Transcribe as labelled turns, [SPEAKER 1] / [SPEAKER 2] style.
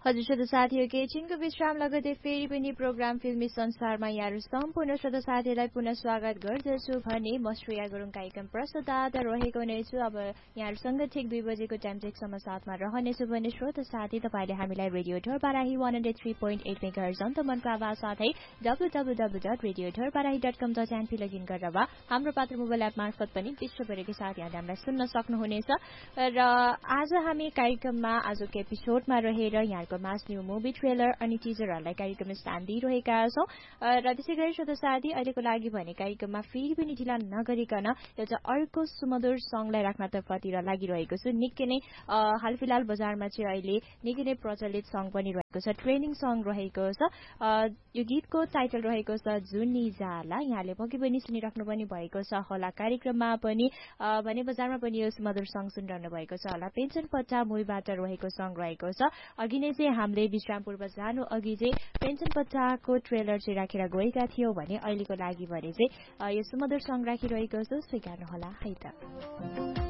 [SPEAKER 1] हजुर श्रोता साथीहरू एकछिनको विश्राम लगतै फेरि पनि प्रोग्राम फिल्मी संसारमा यहाँहरू सम्पूर्ण श्रोता साथीहरूलाई पुनः स्वागत गर्दछु भने म श्रेया गुरुङ कार्यक्रम प्रस्तुता रहेको नै छु। अब यहाँहरूसँग ठिक 2 बजेको टाइम चेकसम्म साथमा रहनेछु भने श्रोता साथी तपाईँले हामीलाई रेडियो ढोरबाराही 103.8 मेगाहर्ज अन्तमनको आवाज साथै www.radiodhorbarahi.com.np लगइन गरेर वा हाम्रो पात्र मोबाइल एप मार्फत पनि विश्वभरिकै साथ यहाँले हामीलाई सुन्न सक्नुहुनेछ। र आज हामी कार्यक्रममा आजको एपिसोडमा रहेर यहाँको मास न्यू मुभी ट्रेलर अनि टिजरहरूलाई कार्यक्रममा स्थान दिइरहेका छौं। र त्यसै गरी श्रोता साथी अहिलेको लागि भने कार्यक्रममा फेरि पनि ढिला नगरिकन एउटा अर्को सुमधुर सङलाई राख्नतर्फतिर लागिरहेको छु। निकै नै हाल फिलहाल बजारमा चाहिँ अहिले निकै नै प्रचलित सङ पनि रहेको छ, ट्रेनिङ सङ रहेको छ। यो गीतको टाइटल रहेको छ जुनी जाला। यहाँले पक्कै पनि सुनिराख्नु पनि भएको छ होला, कार्यक्रममा पनि भने बजारमा पनि यो सुमधुर सङ सुनिरहनु भएको छ होला। पेन्सन पट्टा मुभीबाट रहेको सङ रहेको छ। अघि नै चाहिँ हामीले विश्राम पूर्व जानु अघि चाहिँ पेन्सन पट्टाको ट्रेलर चाहिँ राखेर गएका थियौं भने अहिलेको लागि भने चाहिँ यो सुमधुर सङ राखिरहेको छु, स्वीकार्नु होला है त।